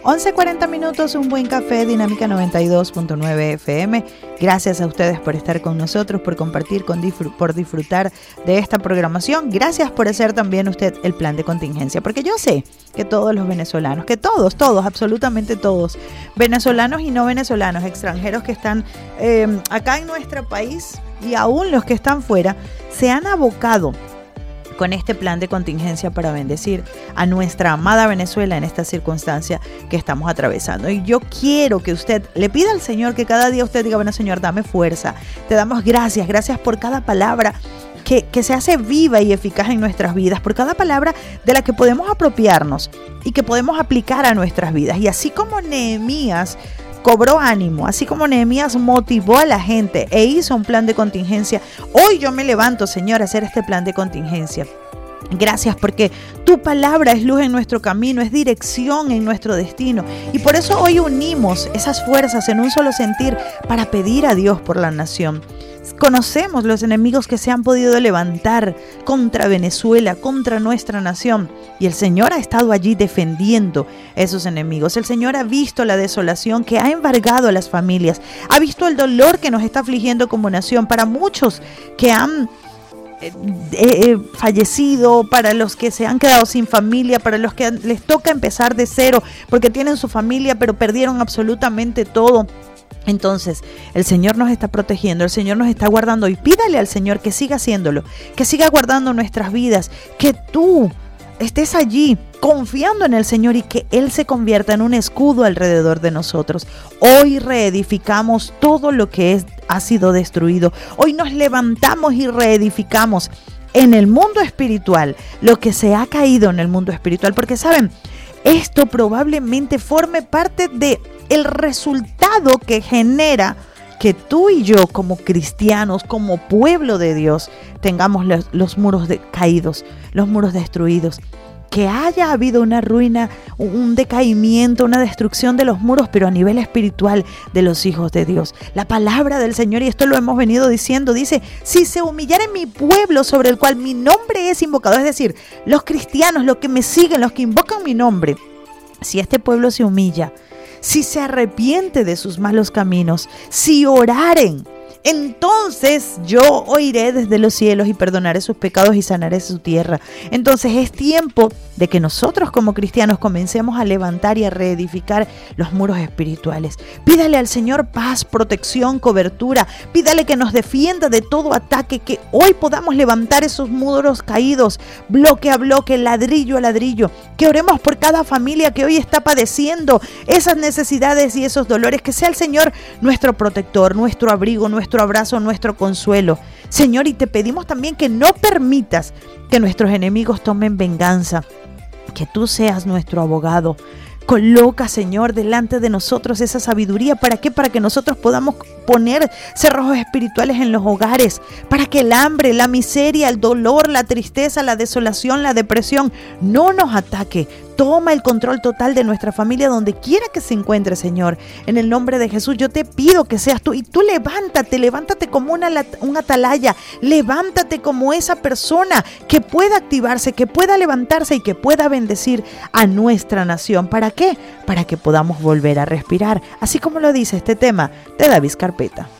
11:40 minutos, un buen café, Dinámica 92.9 FM. Gracias a ustedes por estar con nosotros, por compartir, por disfrutar de esta programación. Gracias por hacer también usted el plan de contingencia, porque yo sé que todos los venezolanos, que todos, absolutamente todos, venezolanos y no venezolanos, extranjeros que están acá en nuestro país y aún los que están fuera, se han abocado con este plan de contingencia para bendecir a nuestra amada Venezuela en esta circunstancia que estamos atravesando. Y yo quiero que usted le pida al Señor que cada día usted diga: bueno, Señor, dame fuerza, te damos gracias por cada palabra que se hace viva y eficaz en nuestras vidas, por cada palabra de la que podemos apropiarnos y que podemos aplicar a nuestras vidas. Y así como Nehemías cobró ánimo, así como Nehemías motivó a la gente e hizo un plan de contingencia, hoy yo me levanto, Señor, a hacer este plan de contingencia. Gracias porque tu palabra es luz en nuestro camino, es dirección en nuestro destino. Y por eso hoy unimos esas fuerzas en un solo sentir para pedir a Dios por la nación. Conocemos los enemigos que se han podido levantar contra Venezuela, contra nuestra nación. Y el Señor ha estado allí defendiendo esos enemigos. El Señor ha visto la desolación que ha embargado a las familias. Ha visto el dolor que nos está afligiendo como nación. Para muchos que han fallecido, para los que se han quedado sin familia, para los que les toca empezar de cero porque tienen su familia pero perdieron absolutamente todo. Entonces, el Señor nos está protegiendo, el Señor nos está guardando, y pídale al Señor que siga haciéndolo, que siga guardando nuestras vidas, que tú estés allí confiando en el Señor y que Él se convierta en un escudo alrededor de nosotros. Hoy reedificamos todo lo que ha sido destruido. Hoy nos levantamos y reedificamos en el mundo espiritual lo que se ha caído en el mundo espiritual, porque saben, esto probablemente forme parte de el resultado que genera que tú y yo como cristianos, como pueblo de Dios, tengamos los muros caídos, los muros destruidos. Que haya habido una ruina, un decaimiento, una destrucción de los muros, pero a nivel espiritual de los hijos de Dios. La palabra del Señor, y esto lo hemos venido diciendo, dice: si se humillare mi pueblo sobre el cual mi nombre es invocado, es decir, los cristianos, los que me siguen, los que invocan mi nombre, si este pueblo se humilla, si se arrepiente de sus malos caminos, si oraren, entonces yo oiré desde los cielos y perdonaré sus pecados y sanaré su tierra. Entonces es tiempo de que nosotros como cristianos comencemos a levantar y a reedificar los muros espirituales. Pídale al Señor paz, protección, cobertura. Pídale que nos defienda de todo ataque, que hoy podamos levantar esos muros caídos, bloque a bloque, ladrillo a ladrillo. Que oremos por cada familia que hoy está padeciendo esas necesidades y esos dolores. Que sea el Señor nuestro protector, nuestro abrigo, nuestro abrazo, nuestro consuelo. Señor, y te pedimos también que no permitas que nuestros enemigos tomen venganza. Que tú seas nuestro abogado. Coloca, Señor, delante de nosotros esa sabiduría. ¿Para qué? Para que nosotros podamos poner cerrojos espirituales en los hogares. Para que el hambre, la miseria, el dolor, la tristeza, la desolación, la depresión no nos ataque. Toma el control total de nuestra familia donde quiera que se encuentre, Señor. En el nombre de Jesús yo te pido que seas tú. Y tú levántate como un atalaya. Levántate como esa persona que pueda activarse, que pueda levantarse y que pueda bendecir a nuestra nación. ¿Para qué? Para que podamos volver a respirar. Así como lo dice este tema de David Carpeta.